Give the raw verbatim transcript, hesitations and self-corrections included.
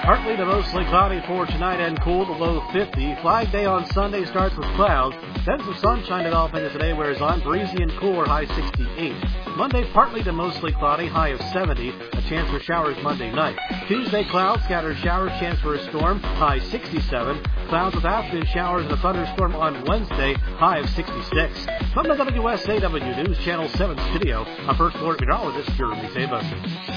Partly to mostly cloudy for tonight and cool to low fifty. Flag Day on Sunday starts with clouds, then some sunshine developing as the day wears on. Breezy and cooler, high sixty-eight. Monday, partly to mostly cloudy, high of seventy. A chance for showers Monday night. Tuesday, clouds, scattered showers, chance for a storm, high sixty-seven. Clouds with afternoon showers and a thunderstorm on Wednesday, high of sixty-six. From the W S A W News Channel seven studio, our first floor meteorologist, Jeremy Sabus.